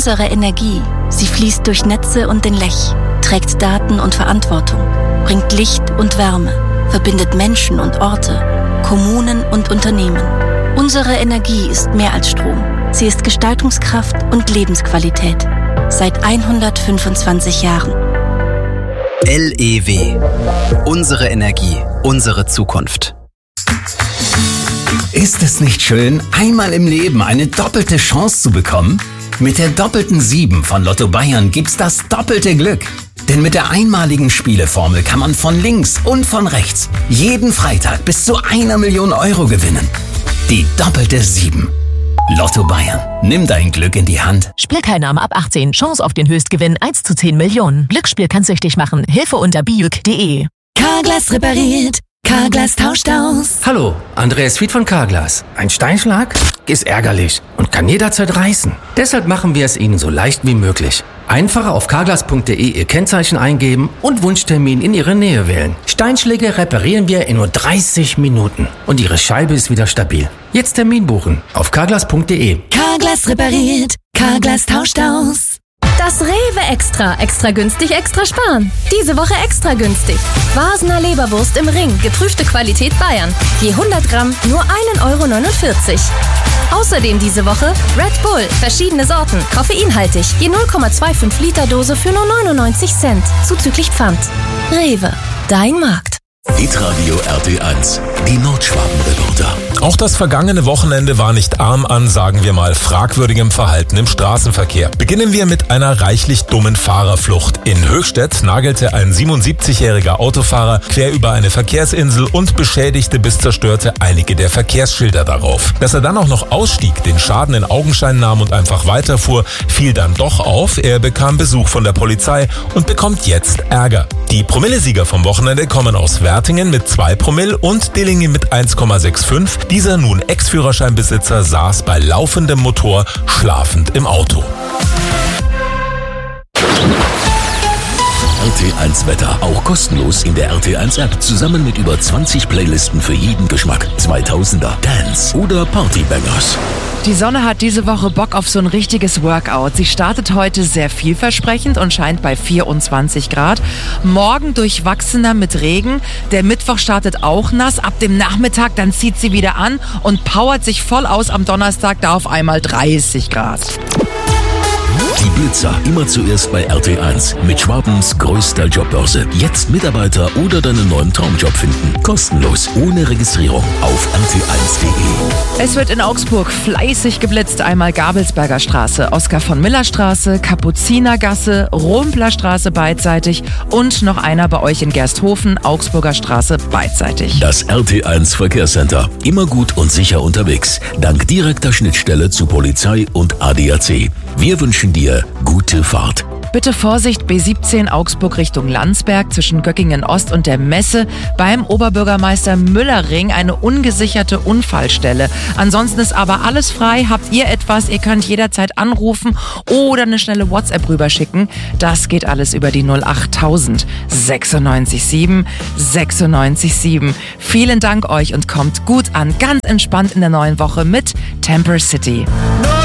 Unsere Energie, sie fließt durch Netze und den Lech, trägt Daten und Verantwortung, bringt Licht und Wärme, verbindet Menschen und Orte, Kommunen und Unternehmen. Unsere Energie ist mehr als Strom. Sie ist Gestaltungskraft und Lebensqualität. Seit 125 Jahren. LEW. Unsere Energie, unsere Zukunft. Ist es nicht schön, einmal im Leben eine doppelte Chance zu bekommen? Mit der doppelten 7 von Lotto Bayern gibt's das doppelte Glück. Denn mit der einmaligen Spieleformel kann man von links und von rechts jeden Freitag bis zu 1 Million Euro gewinnen. Die doppelte 7. Lotto Bayern. Nimm dein Glück in die Hand. Spielteilnahme ab 18. Chance auf den Höchstgewinn 1 zu 10 Millionen. Glücksspiel kann süchtig machen. Hilfe unter biuk.de. Carglass repariert. Carglass tauscht aus. Hallo, Andreas Fied von Carglass. Ein Steinschlag ist ärgerlich und kann jederzeit reißen. Deshalb machen wir es Ihnen so leicht wie möglich. Einfach auf carglass.de Ihr Kennzeichen eingeben und Wunschtermin in Ihre Nähe wählen. Steinschläge reparieren wir in nur 30 Minuten und Ihre Scheibe ist wieder stabil. Jetzt Termin buchen auf carglass.de. Carglass repariert. Carglass tauscht aus. Das Rewe Extra. Extra günstig, extra sparen. Diese Woche extra günstig. Vasener Leberwurst im Ring. Geprüfte Qualität Bayern. Je 100 Gramm nur 1,49 €. Außerdem diese Woche Red Bull. Verschiedene Sorten. Koffeinhaltig. Je 0,25 Liter Dose für nur 99 Cent. Zuzüglich Pfand. Rewe. Dein Markt. Hitradio RT1, die Nordschwaben-Reporter. Auch das vergangene Wochenende war nicht arm an, sagen wir mal, fragwürdigem Verhalten im Straßenverkehr. Beginnen wir mit einer reichlich dummen Fahrerflucht. In Höchstädt nagelte ein 77-jähriger Autofahrer quer über eine Verkehrsinsel und beschädigte bis zerstörte einige der Verkehrsschilder darauf. Dass er dann auch noch ausstieg, den Schaden in Augenschein nahm und einfach weiterfuhr, fiel dann doch auf. Er bekam Besuch von der Polizei und bekommt jetzt Ärger. Die Promillesieger vom Wochenende kommen aus Wertingen mit 2 Promille und Dillingen mit 1,65. Dieser nun Ex-Führerscheinbesitzer saß bei laufendem Motor schlafend im Auto. RT1 Wetter, auch kostenlos in der RT1 App, zusammen mit über 20 Playlisten für jeden Geschmack. 2000er, Dance oder Partybangers. Die Sonne hat diese Woche Bock auf so ein richtiges Workout. Sie startet heute sehr vielversprechend und scheint bei 24 Grad. Morgen durchwachsener mit Regen. Der Mittwoch startet auch nass. Ab dem Nachmittag dann zieht sie wieder an und powert sich voll aus am Donnerstag, da auf einmal 30 Grad. Die Blitzer immer zuerst bei RT1 mit Schwabens größter Jobbörse. Jetzt Mitarbeiter oder deinen neuen Traumjob finden. Kostenlos, ohne Registrierung auf rt1.de. Es wird in Augsburg fleißig geblitzt. Einmal Gabelsberger Straße, Oskar von Miller Straße, Kapuzinergasse, Rumpler Straße beidseitig und noch einer bei euch in Gersthofen, Augsburger Straße beidseitig. Das RT1 Verkehrscenter. Immer gut und sicher unterwegs. Dank direkter Schnittstelle zu Polizei und ADAC. Wir wünschen dir gute Fahrt. Bitte Vorsicht, B17 Augsburg Richtung Landsberg zwischen Göckingen Ost und der Messe. Beim Oberbürgermeister Müllerring eine ungesicherte Unfallstelle. Ansonsten ist aber alles frei. Habt ihr etwas? Ihr könnt jederzeit anrufen oder eine schnelle WhatsApp rüberschicken. Das geht alles über die 08000 96 7 96 7. Vielen Dank euch und kommt gut an. Ganz entspannt in der neuen Woche mit Temper City.